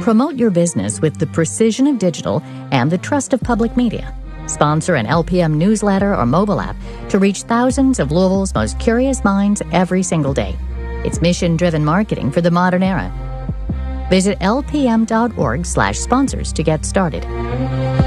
Promote your business with the precision of digital and the trust of public media. Sponsor an LPM newsletter or mobile app to reach thousands of Louisville's most curious minds every single day. It's mission-driven marketing for the modern era. Visit lpm.org/sponsors to get started.